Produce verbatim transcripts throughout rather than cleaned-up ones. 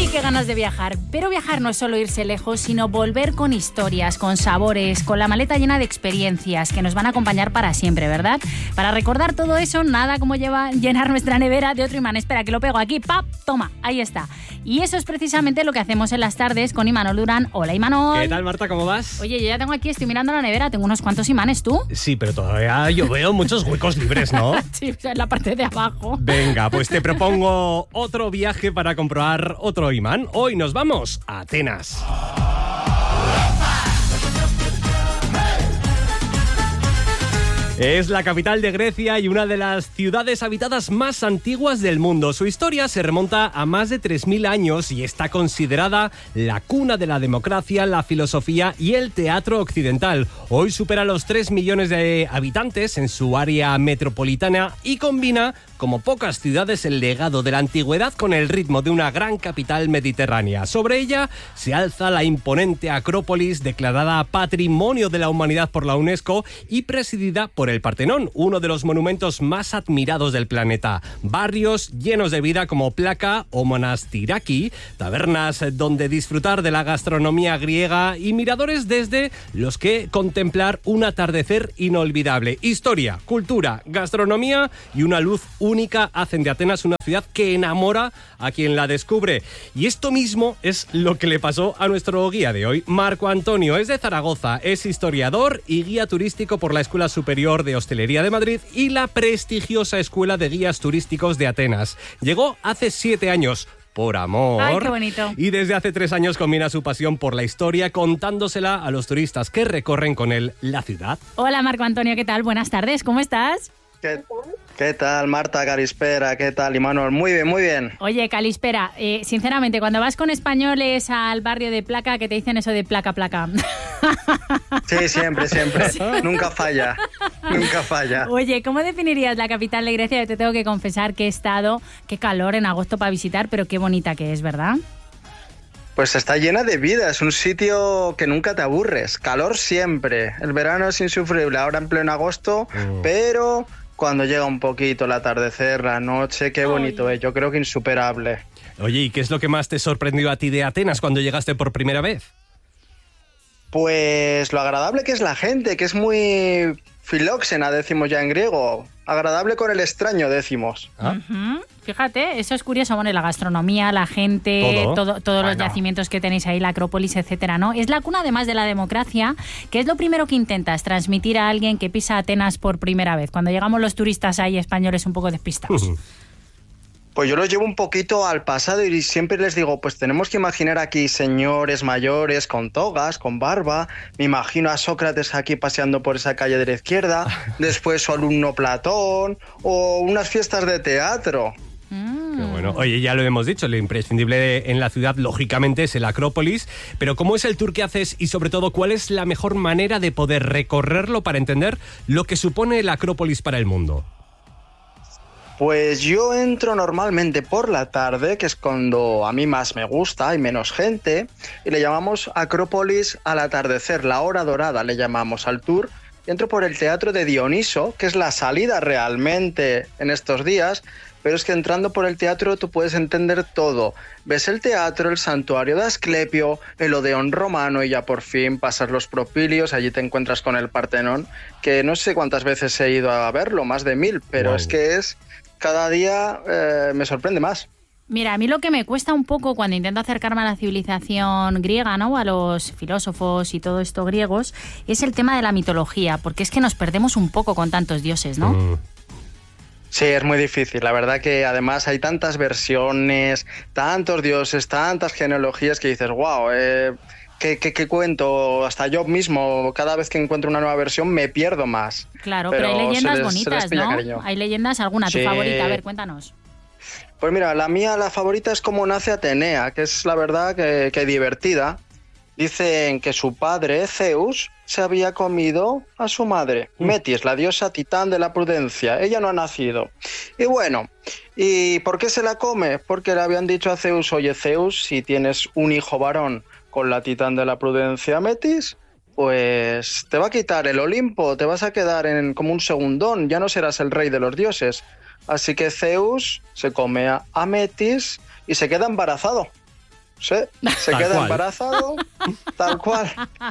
¡Ay, qué ganas de viajar! Pero viajar no es solo irse lejos, sino volver con historias, con sabores, con la maleta llena de experiencias que nos van a acompañar para siempre, ¿verdad? Para recordar todo eso, nada como lleva, llenar nuestra nevera de otro imán. Espera, que lo pego aquí. ¡Pap! Toma, ahí está. Y eso es precisamente lo que hacemos en las tardes con Imanol Durán. Hola, Imanol. ¿Qué tal, Marta? ¿Cómo vas? Oye, yo ya tengo aquí, estoy mirando la nevera, tengo unos cuantos imanes, ¿tú? Sí, pero todavía yo veo muchos huecos libres, ¿no? Sí, en la parte de abajo. Venga, pues te propongo otro viaje para comprobar otro imán. Hoy nos vamos a Atenas. Es la capital de Grecia y una de las ciudades habitadas más antiguas del mundo. Su historia se remonta a más de tres mil años y está considerada la cuna de la democracia, la filosofía y el teatro occidental. Hoy supera los tres millones de habitantes en su área metropolitana y combina, como pocas ciudades, el legado de la antigüedad con el ritmo de una gran capital mediterránea. Sobre ella se alza la imponente Acrópolis, declarada Patrimonio de la Humanidad por la UNESCO y presidida por el Partenón, uno de los monumentos más admirados del planeta. Barrios llenos de vida como Plaka o Monastiraki, tabernas donde disfrutar de la gastronomía griega y miradores desde los que contemplar un atardecer inolvidable. Historia, cultura, gastronomía y una luz única hacen de Atenas una ciudad que enamora a quien la descubre. Y esto mismo es lo que le pasó a nuestro guía de hoy. Marco Antonio es de Zaragoza, es historiador y guía turístico por la Escuela Superior de Hostelería de Madrid y la prestigiosa Escuela de Guías Turísticos de Atenas. Llegó hace siete años por amor. Ay, qué bonito. Y desde hace tres años combina su pasión por la historia contándosela a los turistas que recorren con él la ciudad. Hola, Marco Antonio, ¿qué tal? Buenas tardes, ¿cómo estás? ¿Qué, ¿Qué tal, Marta? Calispera, ¿qué tal, Imanol? Muy bien, muy bien. Oye, Calispera, eh, sinceramente, cuando vas con españoles al barrio de Plaka, ¿qué te dicen eso de placa, placa? Sí, siempre, siempre. Sí. Nunca falla, nunca falla. Oye, ¿cómo definirías la capital de Grecia? Yo te tengo que confesar que he estado, qué calor en agosto para visitar, pero qué bonita que es, ¿verdad? Pues está llena de vida, es un sitio que nunca te aburres. Calor siempre, el verano es insufrible, ahora en pleno agosto, mm. pero cuando llega un poquito el atardecer, la noche, qué bonito es, yo creo que insuperable. Oye, ¿y qué es lo que más te sorprendió a ti de Atenas cuando llegaste por primera vez? Pues lo agradable que es la gente, que es muy filóxena, decimos ya en griego. Agradable con el extraño, decimos. ¿Ah? Uh-huh. Fíjate, eso es curioso. Bueno, la gastronomía, la gente, todo, todo, todos bueno. los yacimientos que tenéis ahí, la Acrópolis, etcétera, ¿no? Es la cuna, además de la democracia, que es lo primero que intentas transmitir a alguien que pisa Atenas por primera vez. Cuando llegamos los turistas ahí españoles un poco despistados. Uh-huh. Pues yo los llevo un poquito al pasado y siempre les digo, pues tenemos que imaginar aquí señores mayores con togas, con barba. Me imagino a Sócrates aquí paseando por esa calle de la izquierda, después su alumno Platón o unas fiestas de teatro. Mm. Qué bueno. Oye, ya lo hemos dicho, lo imprescindible en la ciudad, lógicamente, es el Acrópolis. Pero ¿cómo es el tour que haces y, sobre todo, cuál es la mejor manera de poder recorrerlo para entender lo que supone el Acrópolis para el mundo? Pues yo entro normalmente por la tarde, que es cuando a mí más me gusta, hay menos gente, y le llamamos Acrópolis al atardecer, la hora dorada le llamamos al tour. Y entro por el Teatro de Dioniso, que es la salida realmente en estos días, pero es que entrando por el teatro tú puedes entender todo. Ves el teatro, el santuario de Asclepio, el Odeón romano y ya por fin pasas los Propilios, allí te encuentras con el Partenón, que no sé cuántas veces he ido a verlo, más de mil, pero wow. es que es... Cada día eh, me sorprende más. Mira, a mí lo que me cuesta un poco cuando intento acercarme a la civilización griega, ¿no? A los filósofos y todo esto griegos, es el tema de la mitología, porque es que nos perdemos un poco con tantos dioses, ¿no? Mm. Sí, es muy difícil. La verdad que además hay tantas versiones, tantos dioses, tantas genealogías que dices, wow, eh, ¿qué, qué, qué cuento? Hasta yo mismo, cada vez que encuentro una nueva versión, me pierdo más. Claro, pero, pero hay leyendas les, bonitas, ¿no? Cariño. Hay leyendas, alguna, tu sí. favorita, a ver, cuéntanos. Pues mira, la mía, la favorita es cómo nace Atenea, que es la verdad que, que divertida. Dicen que su padre, Zeus, se había comido a su madre, mm. Metis, la diosa titán de la prudencia. Ella no ha nacido. Y bueno, ¿y por qué se la come? Porque le habían dicho a Zeus, oye Zeus, si tienes un hijo varón con la titán de la prudencia, Metis, pues te va a quitar el Olimpo, te vas a quedar en como un segundón, ya no serás el rey de los dioses. Así que Zeus se come a Metis y se queda embarazado. sí, se Tal queda cual. embarazado, tal cual.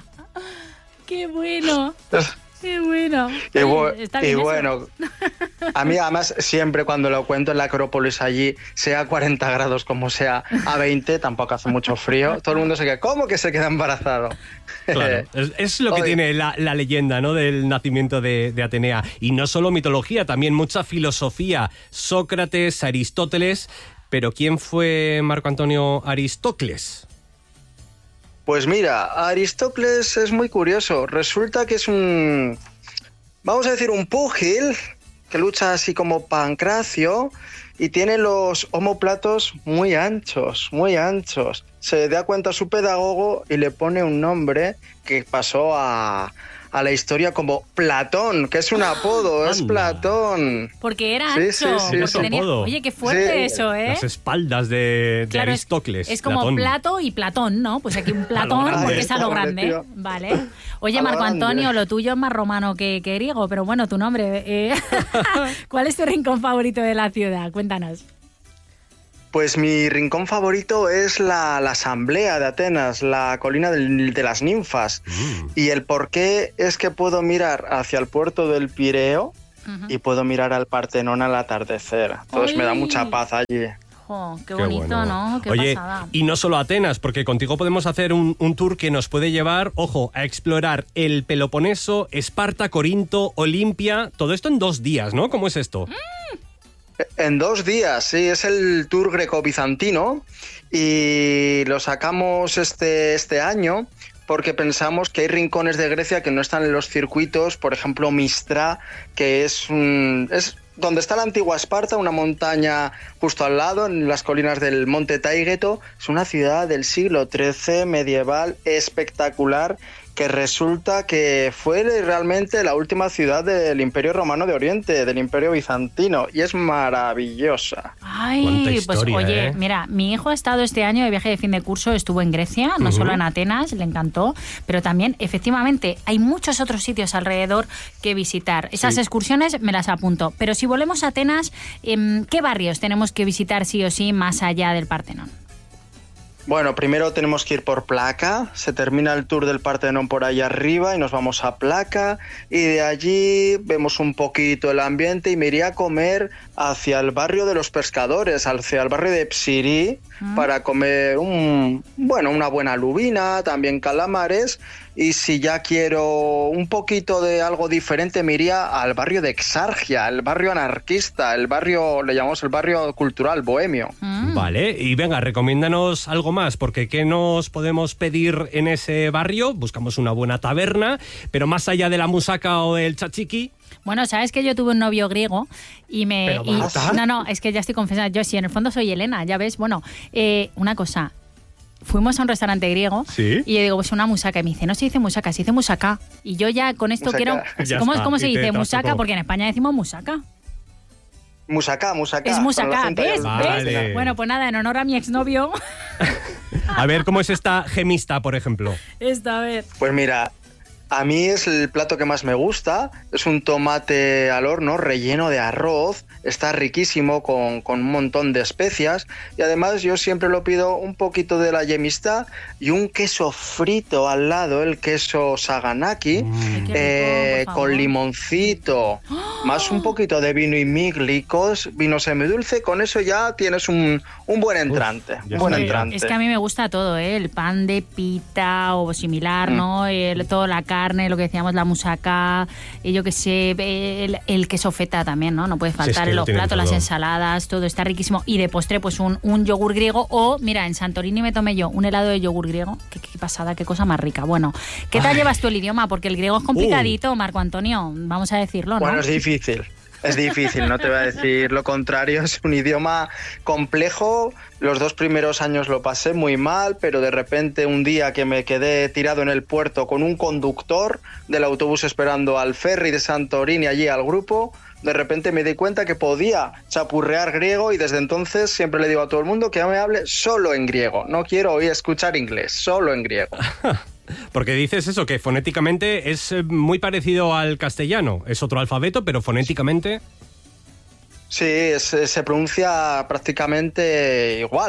¡Qué bueno! ¡Qué bueno! Y, Oye, bu- está y bien eso. bueno, a mí además siempre cuando lo cuento en la Acrópolis allí, sea cuarenta grados como sea, a veinte, tampoco hace mucho frío, todo el mundo se queda, ¿cómo que se queda embarazado? Claro, es, es lo que Oye. tiene la, la leyenda, ¿no?, del nacimiento de, de Atenea. Y no solo mitología, también mucha filosofía. Sócrates, Aristóteles. Pero ¿quién fue Marco Antonio Aristócles? Pues mira, Aristócles es muy curioso. Resulta que es un, vamos a decir, un púgil que lucha así como Pancracio y tiene los omóplatos muy anchos, muy anchos. Se da cuenta a su pedagogo y le pone un nombre que pasó a, a la historia como Platón, que es un apodo, es Anda. Platón. Porque era Sí, ancho. sí, sí, porque sí. tenía- Apodo. Oye, qué fuerte Sí. eso, ¿eh? Las espaldas de, de Claro, es- Aristócles. Es, como Platón. Plato y Platón, ¿no? Pues aquí un Platón grande. porque es a lo Pobre grande. tío. Vale. Oye, A lo Marco grande. Antonio, lo tuyo es más romano que, que griego, pero bueno, tu nombre. eh. ¿Cuál es tu rincón favorito de la ciudad? Cuéntanos. Pues mi rincón favorito es la, la Asamblea de Atenas, la colina del- de las ninfas. Mm. Y el porqué es que puedo mirar hacia el puerto del Pireo Ujú. y puedo mirar al Partenón al atardecer. Entonces me da ¡Ay! mucha paz allí. Jo, qué, Qué bonito, bueno. ¿no? Qué Oye, pasada. y no solo Atenas, porque contigo podemos hacer un, un tour que nos puede llevar, ojo, a explorar el Peloponeso, Esparta, Corinto, Olimpia, todo esto en dos días, ¿no? ¿Cómo es esto? En dos días, sí, es el tour greco-bizantino y lo sacamos este, este año porque pensamos que hay rincones de Grecia que no están en los circuitos, por ejemplo Mistra, que es, un, es donde está la antigua Esparta, una montaña justo al lado, en las colinas del Monte Taygeto. Es una ciudad del siglo trece, medieval, espectacular, que resulta que fue realmente la última ciudad del Imperio Romano de Oriente, del Imperio Bizantino, y es maravillosa. Ay, Cuánta pues historia, oye, ¿eh? mira, mi hijo ha estado este año de viaje de fin de curso, estuvo en Grecia, no Ujú. solo en Atenas, le encantó, pero también, efectivamente, hay muchos otros sitios alrededor que visitar. Esas Sí. excursiones me las apunto. Pero si volvemos a Atenas, em, ¿qué barrios tenemos que visitar sí o sí más allá del Partenón? Bueno, primero tenemos que ir por Placa, se termina el tour del Partenón por ahí arriba y nos vamos a Placa y de allí vemos un poquito el ambiente y me iría a comer hacia el barrio de los pescadores, hacia el barrio de Psiri, Mm. para comer un, bueno, una buena lubina, también calamares, y si ya quiero un poquito de algo diferente me iría al barrio de Exargia, el barrio anarquista, el barrio, le llamamos el barrio cultural bohemio. Mm. Vale, y venga, recomiéndanos algo más, porque ¿qué nos podemos pedir en ese barrio? Buscamos una buena taberna, pero más allá de la musaca o del tzatziki. Bueno, sabes que yo tuve un novio griego y me... Pero y- Marta. no, no, es que ya estoy confesando. Yo sí, en el fondo soy Elena, ya ves. Bueno, eh, una cosa. Fuimos a un restaurante griego Sí. y yo digo, pues una musaca. Y me dice, no se dice musaca, se dice musaca. Y yo ya con esto Musaca. quiero... Ya ¿Cómo, está, ¿Cómo se y te dice das musaca? poco. Porque en España decimos musaca. Musaca, musaca. Es con el musaca, acento ahí ¿ves? al- Vale. ¿Ves? Bueno, pues nada, en honor a mi exnovio. A ver, ¿cómo es esta gemista, por ejemplo? Esto, a ver. Pues mira, a mí es el plato que más me gusta. Es un tomate al horno relleno de arroz. Está riquísimo con, con un montón de especias. Y además yo siempre lo pido un poquito de la yemistá y un queso frito al lado, el queso saganaki, Ay, qué rico, eh, por con favor. limoncito, más un poquito de vino y miglicos, vino semidulce. Con eso ya tienes un, un buen entrante. ya un buen está. entrante. Es que a mí me gusta todo, ¿eh? El pan de pita o similar, Mm. ¿no? El, toda la carne, lo que decíamos, la musaca, y yo qué sé, el, el queso feta también, ¿no? No puede Sí, faltar es que en lo los tienen platos, las todo. ensaladas, todo está riquísimo. Y de postre, pues un, un yogur griego o, mira, en Santorini me tomé yo un helado de yogur griego. Qué, qué pasada, qué cosa más rica. Bueno, ¿qué tal Ay. llevas tú el idioma? Porque el griego es complicadito, Marco Antonio, vamos a decirlo, ¿no? Bueno, es difícil. Es difícil, no te voy a decir lo contrario. Es un idioma complejo. Los dos primeros años lo pasé muy mal, pero de repente un día que me quedé tirado en el puerto con un conductor del autobús esperando al ferry de Santorini allí al grupo, de repente me di cuenta que podía chapurrear griego y desde entonces siempre le digo a todo el mundo que me hable solo en griego. No quiero oír escuchar inglés, solo en griego. Porque dices eso, que fonéticamente es eh, muy parecido al castellano. Es otro alfabeto, pero fonéticamente... Sí, es- se pronuncia prácticamente igual.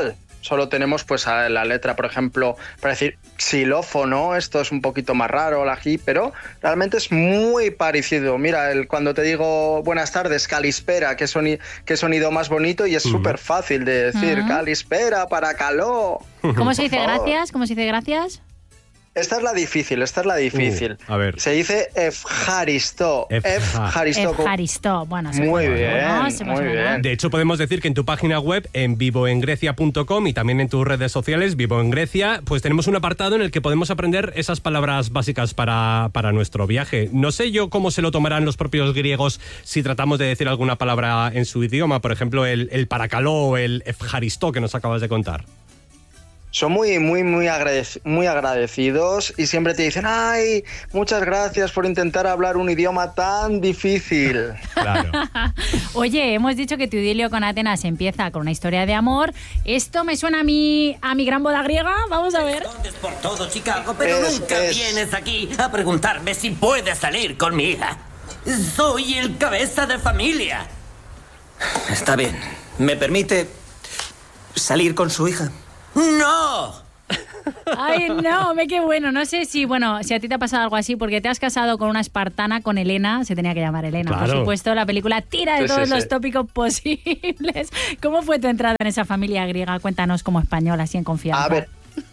Solo tenemos pues a la letra, por ejemplo, para decir xilófono, esto es un poquito más raro, la G, pero realmente es muy parecido. Mira, el, cuando te digo buenas tardes, calispera, qué, soni, qué sonido más bonito, y es uh-huh. súper fácil de decir, uh-huh. calispera, para caló. ¿Cómo se dice gracias? ¿Cómo se dice gracias? Esta es la difícil, esta es la difícil. Uh, a ver. Se dice Efjaristo. Efjaristo. Efjaristo. Bueno, se muy puede, bien, ¿no? Se muy bien. De hecho, podemos decir que en tu página web, en vivoengrecia punto com, y también en tus redes sociales, Vivo en Grecia, pues tenemos un apartado en el que podemos aprender esas palabras básicas para, para nuestro viaje. No sé yo cómo se lo tomarán los propios griegos si tratamos de decir alguna palabra en su idioma, por ejemplo, el, el paracaló o el Efjaristo que nos acabas de contar. Son muy, muy, muy, agradec- muy agradecidos y siempre te dicen, ay, muchas gracias por intentar hablar un idioma tan difícil. Claro. Oye, hemos dicho que tu idilio con Atenas empieza con una historia de amor. Esto me suena a mi, a mi gran boda griega. Vamos a ver. Te escondes por todo Chicago, pero Es- nunca es- vienes aquí a preguntarme si puedes salir con mi hija. Soy el cabeza de familia. Está bien. ¿Me permite salir con su hija? ¡No! Ay, no, me qué bueno. No sé si, bueno, si a ti te ha pasado algo así, porque te has casado con una espartana, con Elena, se tenía que llamar Elena, Claro. por supuesto. La película tira de Sí, todos sí, los sí. tópicos posibles. ¿Cómo fue tu entrada en esa familia griega? Cuéntanos como española, así en confianza. A ver,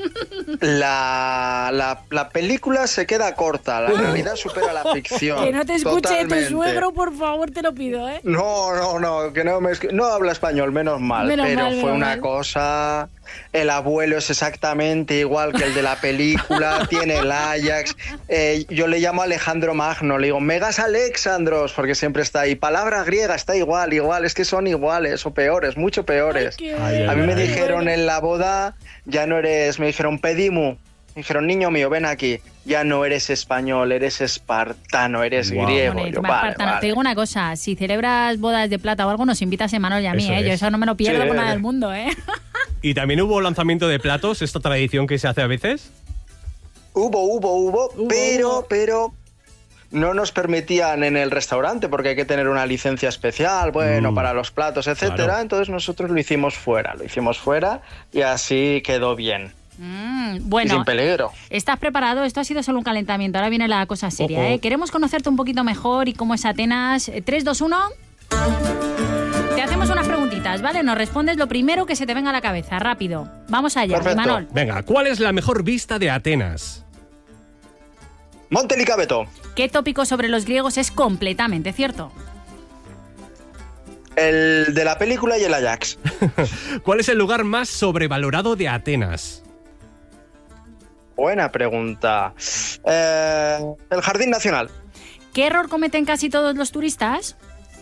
la, la, la película se queda corta, la realidad supera la ficción. Que no te escuche Totalmente. tu suegro, por favor, te lo pido, ¿eh? No, no, no, que no me escu- no habla español, menos mal, Menos pero mal, fue menos una mal. cosa. El abuelo es exactamente igual que el de la película, tiene el Ajax. Eh, yo le llamo Alejandro Magno, le digo Megas Alexandros, porque siempre está ahí. Palabra griega, está igual, igual, es que son iguales o peores, mucho peores. Ay, qué Ay, A mí me ay, ay. dijeron en la boda, ya no eres, me dijeron Pedimu. Me dijeron, niño mío, ven aquí. Ya no eres español, eres espartano, eres Guau. griego. Bueno, y Yo, tú me vale, apartan. vale. Te digo una cosa, si celebras bodas de plata o algo, nos invitas a Emanuel y a mí, Eso ¿eh? Yo es. eso no me lo pierdo Sí. por nada del mundo, ¿eh? ¿Y también hubo lanzamiento de platos, esta tradición que se hace a veces? Hubo, hubo, hubo, Hubo, pero, hubo. pero no nos permitían en el restaurante porque hay que tener una licencia especial, bueno, Mm. para los platos, etcétera. Claro. Entonces nosotros lo hicimos fuera, lo hicimos fuera y así quedó bien. Mm, Y bueno, sin peligro. ¿estás preparado? Esto ha sido solo un calentamiento, ahora viene la cosa seria, Oh, oh. ¿eh? Queremos conocerte un poquito mejor y cómo es Atenas. Eh, tres, dos, uno... Te hacemos unas preguntitas, ¿vale? Nos respondes lo primero que se te venga a la cabeza, rápido. Vamos allá, Perfecto. Imanol. Venga, ¿cuál es la mejor vista de Atenas? Monte Licabeto, ¿Qué tópico sobre los griegos es completamente cierto? el de la película y el Ajax. ¿Cuál es el lugar más sobrevalorado de Atenas? Buena pregunta. Eh, el Jardín Nacional. ¿Qué error cometen casi todos los turistas?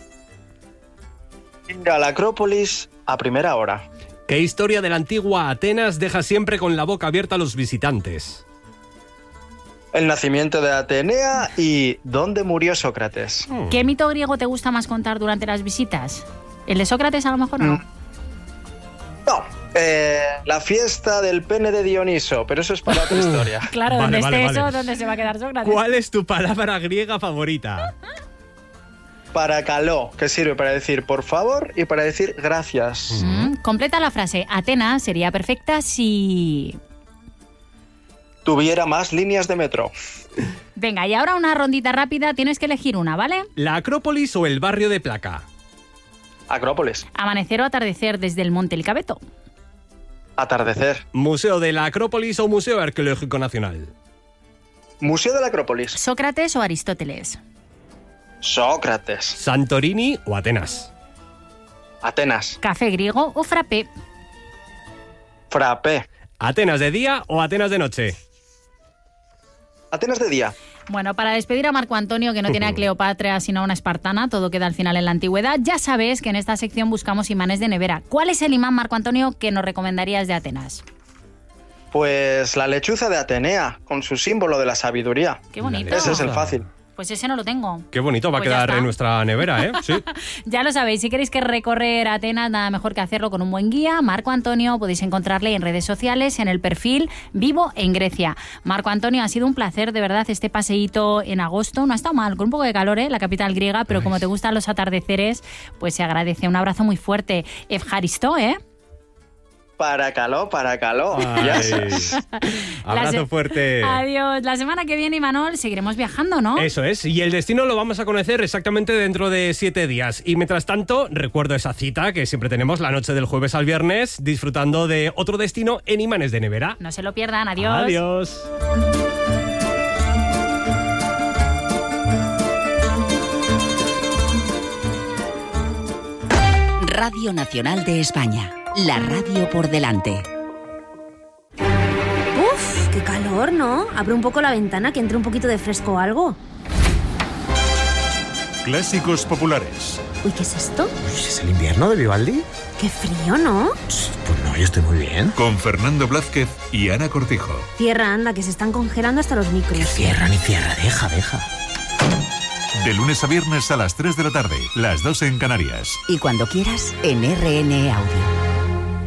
Ir a la Acrópolis a primera hora. ¿Qué historia de la antigua Atenas deja siempre con la boca abierta a los visitantes? El nacimiento de Atenea y dónde murió Sócrates. Hmm. ¿Qué mito griego te gusta más contar durante las visitas? ¿El de Sócrates a lo mejor no? Mm. No, eh, la fiesta del pene de Dioniso, pero eso es para otra historia. Claro, Vale, donde vale, esté vale. eso, ¿dónde se va a quedar Sócrates? ¿Cuál es tu palabra griega favorita? Paracaló, que sirve para decir por favor y para decir gracias. Mm, completa la frase. Atenas sería perfecta si... Tuviera más líneas de metro. Venga, y ahora una rondita rápida. Tienes que elegir una, ¿vale? ¿La Acrópolis o el barrio de Placa? Acrópolis. Amanecer o atardecer desde el Monte Licabeto. Atardecer. ¿Museo de la Acrópolis o Museo Arqueológico Nacional? Museo de la Acrópolis. Sócrates o Aristóteles. Sócrates. ¿Santorini o Atenas? Atenas. Café griego o frappé. Frappé. ¿Atenas de día o Atenas de noche? Atenas de día. Bueno, para despedir a Marco Antonio, que no tiene a Cleopatra sino a una espartana, todo queda al final en la antigüedad, ya sabes que en esta sección buscamos imanes de nevera. ¿Cuál es el imán, Marco Antonio, que nos recomendarías de Atenas? Pues la lechuza de Atenea, con su símbolo de la sabiduría. Qué bonito. Ese es el fácil. Pues ese no lo tengo. Qué bonito va Pues a ya quedar está. en nuestra nevera, ¿eh? Sí. Ya lo sabéis, si queréis que recorrer Atenas, nada mejor que hacerlo con un buen guía. Marco Antonio, podéis encontrarle en redes sociales, en el perfil Vivo en Grecia. Marco Antonio, ha sido un placer, de verdad, este paseíto en agosto. No ha estado mal, con un poco de calor, ¿eh? La capital griega, pero como te gustan los atardeceres, pues se agradece. Un abrazo muy fuerte. Efjaristo, ¿eh? Para caló, para caló. Ya sabes. Abrazo se... fuerte. Adiós. La semana que viene, Imanol, seguiremos viajando, ¿no? Eso es. Y el destino lo vamos a conocer exactamente dentro de siete días. Y mientras tanto, recuerdo esa cita que siempre tenemos la noche del jueves al viernes, disfrutando de otro destino en Imanes de Nevera. No se lo pierdan. Adiós. Adiós. Radio Nacional de España. La radio por delante. Uf, qué calor, ¿no? Abre un poco la ventana que entre un poquito de fresco o algo. Clásicos populares. Uy, ¿qué es esto? ¿Es el invierno de Vivaldi? Qué frío, ¿no? Pues no, yo estoy muy bien. Con Fernando Blázquez y Ana Cortijo. Cierra, anda, que se están congelando hasta los micros. Que cierra ni cierra, deja, deja. De lunes a viernes a las tres de la tarde, las dos en Canarias. Y cuando quieras, en R N Audio.